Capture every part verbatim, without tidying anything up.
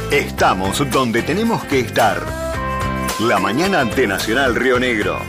Estamos donde tenemos que estar. La mañana de Nacional Río Negro.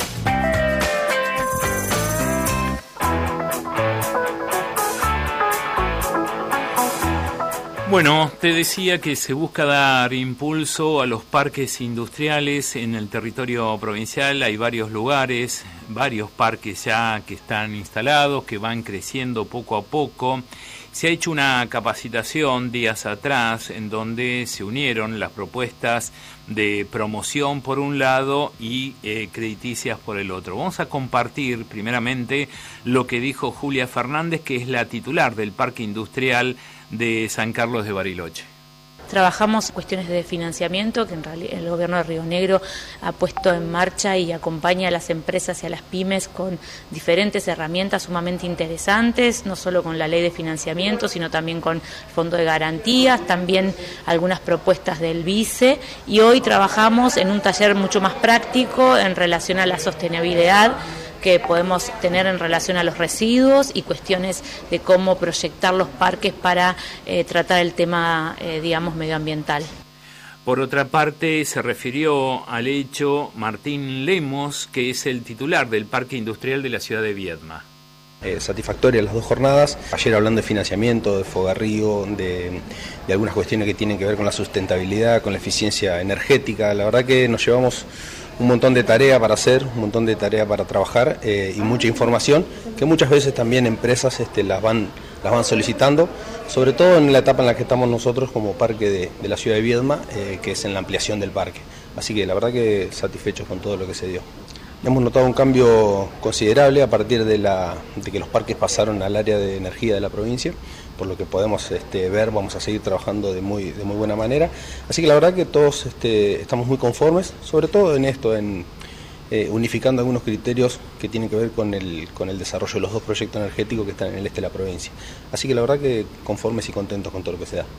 Bueno, te decía que se busca dar impulso a los parques industriales en el territorio provincial. Hay varios lugares, varios parques ya que están instalados, que van creciendo poco a poco. Se ha hecho una capacitación días atrás en donde se unieron las propuestas de promoción por un lado y eh, crediticias por el otro. Vamos a compartir primeramente lo que dijo Julia Fernández, que es la titular del Parque Industrial de San Carlos de Bariloche. Trabajamos cuestiones de financiamiento que en realidad el gobierno de Río Negro ha puesto en marcha y acompaña a las empresas y a las pymes con diferentes herramientas sumamente interesantes, no solo con la ley de financiamiento, sino también con el fondo de garantías, también algunas propuestas del vice, y hoy trabajamos en un taller mucho más práctico en relación a la sostenibilidad que podemos tener en relación a los residuos y cuestiones de cómo proyectar los parques para eh, tratar el tema, eh, digamos, medioambiental. Por otra parte, se refirió al hecho Martín Lemos, que es el titular del Parque Industrial de la ciudad de Viedma. Eh, satisfactorias las dos jornadas. Ayer hablando de financiamiento, de fogarrío, de, de algunas cuestiones que tienen que ver con la sustentabilidad, con la eficiencia energética. La verdad que nos llevamos un montón de tarea para hacer, un montón de tarea para trabajar eh, y mucha información que muchas veces también empresas este, las van las van solicitando, sobre todo en la etapa en la que estamos nosotros como parque de, de la ciudad de Viedma, eh, que es en la ampliación del parque. Así que la verdad que satisfechos con todo lo que se dio. Hemos notado un cambio considerable a partir de, la, de que los parques pasaron al área de energía de la provincia, por lo que podemos este, ver, vamos a seguir trabajando de muy, de muy buena manera. Así que la verdad que todos este, estamos muy conformes, sobre todo en esto, en eh, unificando algunos criterios que tienen que ver con el, con el desarrollo de los dos proyectos energéticos que están en el este de la provincia. Así que la verdad que conformes y contentos con todo lo que se da.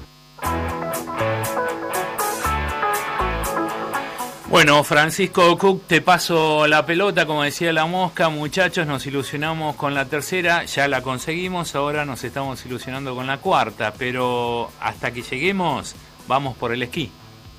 Bueno, Francisco Cook, te paso la pelota, como decía la mosca. Muchachos, nos ilusionamos con la tercera, ya la conseguimos, ahora nos estamos ilusionando con la cuarta, pero hasta que lleguemos, vamos por el esquí.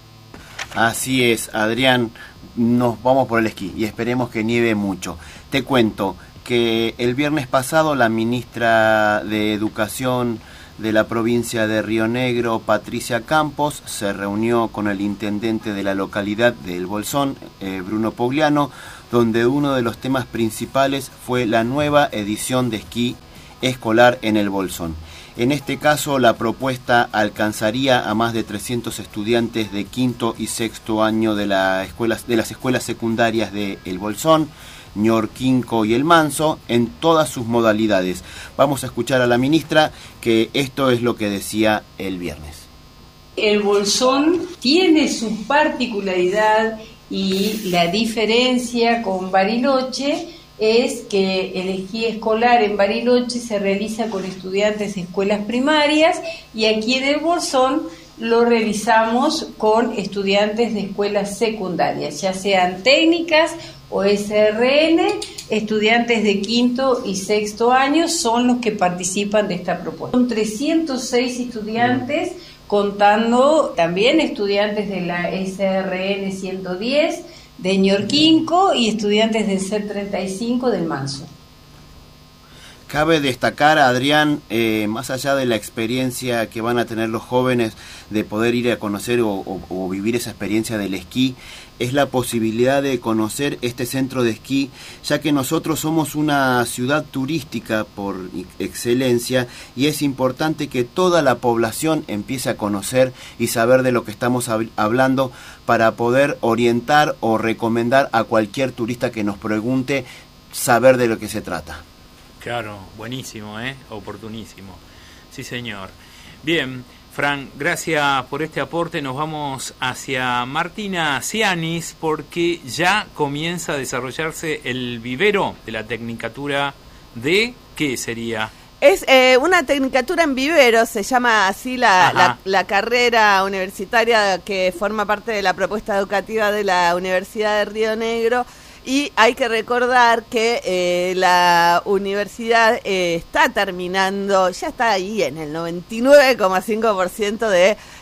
Así es, Adrián, nos vamos por el esquí y esperemos que nieve mucho. Te cuento que el viernes pasado la ministra de Educación de la provincia de Río Negro, Patricia Campos, se reunió con el intendente de la localidad de El Bolsón, eh, Bruno Pogliano, donde uno de los temas principales fue la nueva edición de esquí escolar en El Bolsón. En este caso, la propuesta alcanzaría a más de trescientos estudiantes de quinto y sexto año de, la escuela, de las escuelas secundarias de El Bolsón, Ñorquinco y El Manso, en todas sus modalidades. Vamos a escuchar a la ministra, que esto es lo que decía el viernes. El Bolsón tiene su particularidad y la diferencia con Bariloche es que el esquí escolar en Bariloche se realiza con estudiantes de escuelas primarias y aquí en El Bolsón lo realizamos con estudiantes de escuelas secundarias, ya sean técnicas o S R N, estudiantes de quinto y sexto año son los que participan de esta propuesta. Son trescientos seis estudiantes, contando también estudiantes de la S R N ciento diez, de Ñorquinco y estudiantes del C treinta y cinco del Manso. Cabe destacar, Adrián, eh, más allá de la experiencia que van a tener los jóvenes de poder ir a conocer o, o, o vivir esa experiencia del esquí, es la posibilidad de conocer este centro de esquí, ya que nosotros somos una ciudad turística por excelencia y es importante que toda la población empiece a conocer y saber de lo que estamos hablando para poder orientar o recomendar a cualquier turista que nos pregunte saber de lo que se trata. Claro, buenísimo, ¿eh? Oportunísimo. Sí, señor. Bien, Fran, gracias por este aporte. Nos vamos hacia Martina Cianis porque ya comienza a desarrollarse el vivero de la Tecnicatura de... ¿Qué sería? Es eh, una tecnicatura en viveros, se llama así la, la, la carrera universitaria que forma parte de la propuesta educativa de la Universidad de Río Negro. Y hay que recordar que eh, la universidad eh, está terminando, ya está ahí en el noventa y nueve coma cinco por ciento de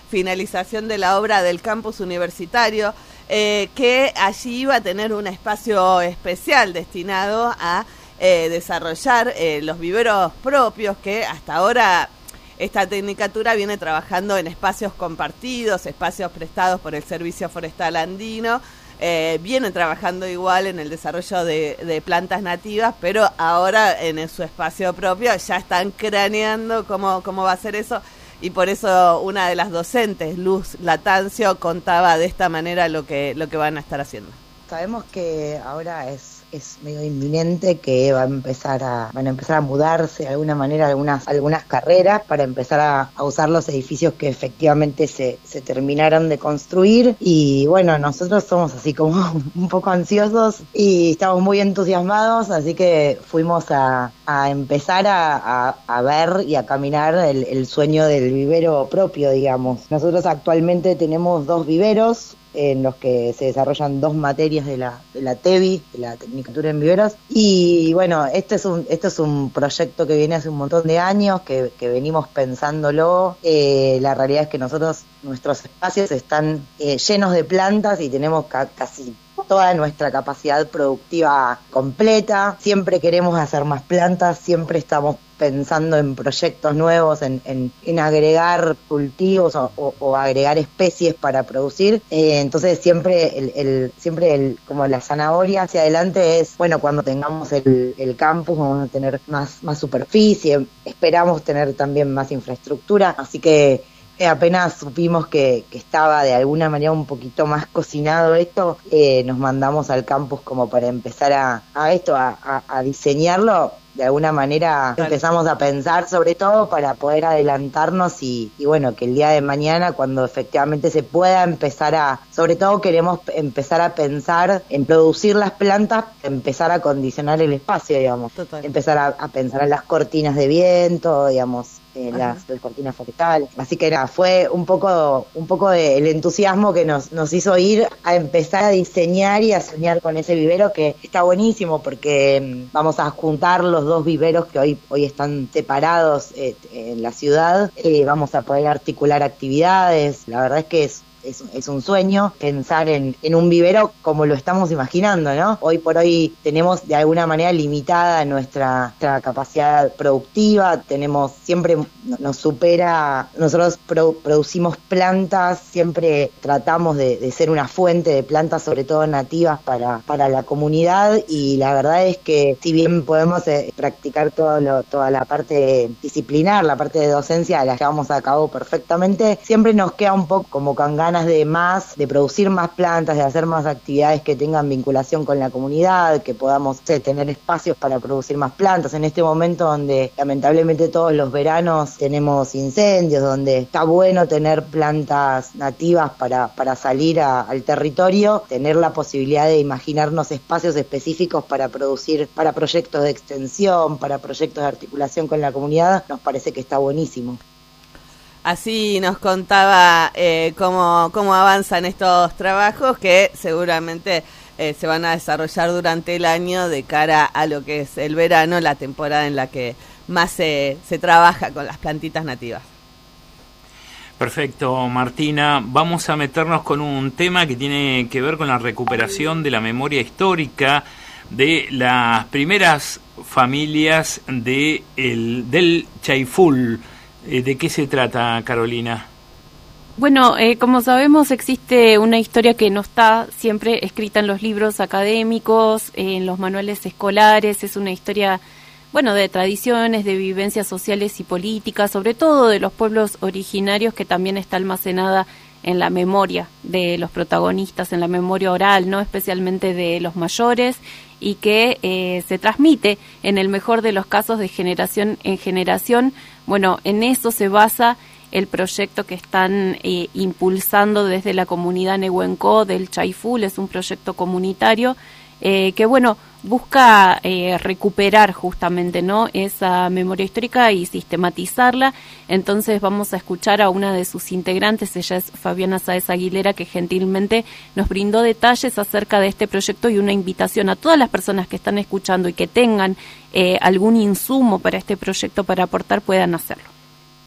finalización de la obra del campus universitario, eh, que allí iba a tener un espacio especial destinado a eh, desarrollar eh, los viveros propios, que hasta ahora esta tecnicatura viene trabajando en espacios compartidos, espacios prestados por el Servicio Forestal Andino. Eh, vienen trabajando igual en el desarrollo de, de plantas nativas, pero ahora en su espacio propio ya están craneando cómo, cómo va a ser eso, y por eso una de las docentes, Luz Latancio, contaba de esta manera lo que, lo que van a estar haciendo. Sabemos que ahora es es medio inminente que va a empezar a van a empezar a mudarse de alguna manera algunas algunas carreras para empezar a, a usar los edificios que efectivamente se, se terminaron de construir, y bueno, nosotros somos así como un poco ansiosos y estamos muy entusiasmados, así que fuimos a, a empezar a, a, a ver y a caminar el, el sueño del vivero propio, digamos. Nosotros actualmente tenemos dos viveros en los que se desarrollan dos materias de la, de la T E V I, de la Tecnicatura en Viveros, y bueno, este es un este es un proyecto que viene hace un montón de años, que, que venimos pensándolo. Eh, la realidad es que nosotros, nuestros espacios están eh, llenos de plantas y tenemos ca- casi toda nuestra capacidad productiva completa. Siempre queremos hacer más plantas, siempre estamos pensando en proyectos nuevos, en, en, en agregar cultivos o, o, o agregar especies para producir. Eh, entonces siempre el, el siempre el como la zanahoria hacia adelante es, bueno, cuando tengamos el, el campus vamos a tener más, más superficie, esperamos tener también más infraestructura, así que Eh, apenas supimos que, que estaba de alguna manera un poquito más cocinado esto, eh, nos mandamos al campus como para empezar a, a esto, a, a, a diseñarlo. De alguna manera empezamos a pensar sobre todo para poder adelantarnos y, y bueno, que el día de mañana, cuando efectivamente se pueda empezar a, sobre todo queremos empezar a pensar en producir las plantas, empezar a acondicionar el espacio, digamos. Total. Empezar a, a pensar en las cortinas de viento, digamos, eh, las, las cortinas forestales. Así que nada, fue un poco un poco del entusiasmo que nos, nos hizo ir a empezar a diseñar y a soñar con ese vivero, que está buenísimo porque mm, vamos a juntar los dos viveros que hoy hoy están separados eh, en la ciudad. Eh, vamos a poder articular actividades. La verdad es que es Es, es un sueño pensar en, en un vivero como lo estamos imaginando, ¿no? Hoy por hoy tenemos de alguna manera limitada nuestra, nuestra capacidad productiva, tenemos, siempre nos supera, nosotros pro, producimos plantas, siempre tratamos de, de ser una fuente de plantas, sobre todo nativas para, para la comunidad, y la verdad es que si bien podemos eh, practicar todo lo, toda la parte disciplinar, la parte de docencia, la llevamos a cabo perfectamente, siempre nos queda un poco como con ganas de más, de producir más plantas, de hacer más actividades que tengan vinculación con la comunidad, que podamos sé, tener espacios para producir más plantas. En este momento donde lamentablemente todos los veranos tenemos incendios, donde está bueno tener plantas nativas para, para salir a, al territorio, tener la posibilidad de imaginarnos espacios específicos para producir, para proyectos de extensión, para proyectos de articulación con la comunidad, nos parece que está buenísimo. Así nos contaba eh, cómo, cómo avanzan estos trabajos, que seguramente eh, se van a desarrollar durante el año de cara a lo que es el verano, la temporada en la que más se, se trabaja con las plantitas nativas. Perfecto, Martina. Vamos a meternos con un tema que tiene que ver con la recuperación de la memoria histórica de las primeras familias de el, del Chaiful. ¿De qué se trata, Carolina? Bueno, eh, como sabemos, existe una historia que no está siempre escrita en los libros académicos, eh, en los manuales escolares. Es una historia, bueno, de tradiciones, de vivencias sociales y políticas, sobre todo de los pueblos originarios, que también está almacenada en la memoria de los protagonistas, en la memoria oral, ¿no? Especialmente de los mayores, y que eh, se transmite, en el mejor de los casos, de generación en generación. Bueno, en eso se basa el proyecto que están eh, impulsando desde la comunidad Nehuenco del Chaiful. Es un proyecto comunitario eh, que, bueno, busca eh, recuperar justamente, ¿no?, esa memoria histórica y sistematizarla. Entonces vamos a escuchar a una de sus integrantes. Ella es Fabiana Sáez Aguilera, que gentilmente nos brindó detalles acerca de este proyecto y una invitación a todas las personas que están escuchando y que tengan eh, algún insumo para este proyecto para aportar, puedan hacerlo.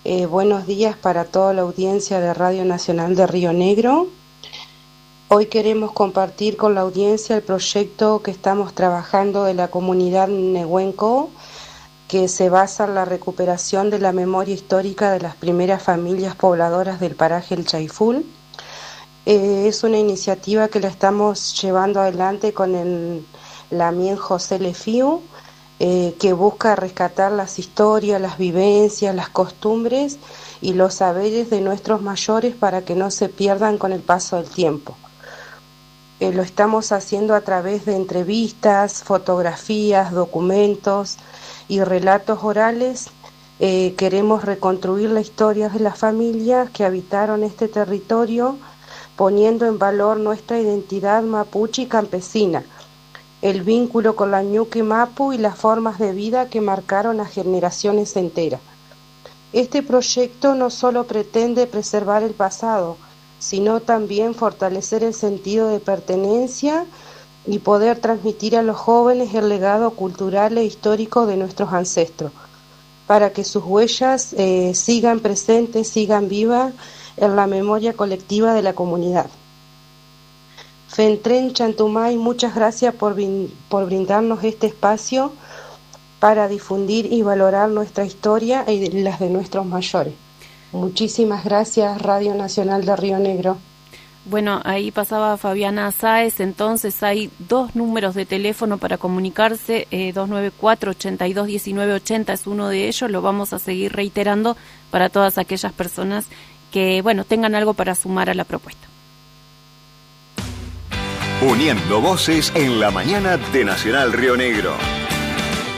Eh, buenos días para toda la audiencia de Radio Nacional de Río Negro. Hoy queremos compartir con la audiencia el proyecto que estamos trabajando de la comunidad Nehuenco, que se basa en la recuperación de la memoria histórica de las primeras familias pobladoras del paraje El Chaiful. Eh, es una iniciativa que la estamos llevando adelante con el Lamien José Lefiu, eh, que busca rescatar las historias, las vivencias, las costumbres y los saberes de nuestros mayores para que no se pierdan con el paso del tiempo. Eh, lo estamos haciendo a través de entrevistas, fotografías, documentos y relatos orales. Eh, queremos reconstruir la historia de las familias que habitaron este territorio, poniendo en valor nuestra identidad mapuche y campesina, el vínculo con la ñuque mapu y las formas de vida que marcaron a generaciones enteras. Este proyecto no solo pretende preservar el pasado, sino también fortalecer el sentido de pertenencia y poder transmitir a los jóvenes el legado cultural e histórico de nuestros ancestros, para que sus huellas eh, sigan presentes, sigan vivas en la memoria colectiva de la comunidad. Fentren Chantumay, muchas gracias por, por brindarnos este espacio para difundir y valorar nuestra historia y las de nuestros mayores. Muchísimas gracias, Radio Nacional de Río Negro. Bueno, ahí pasaba Fabiana Sáez. Entonces hay dos números de teléfono para comunicarse, eh, dos nueve cuatro, ochenta y dos, diecinueve ochenta es uno de ellos. Lo vamos a seguir reiterando para todas aquellas personas que, bueno, tengan algo para sumar a la propuesta. Uniendo voces en la mañana de Nacional Río Negro.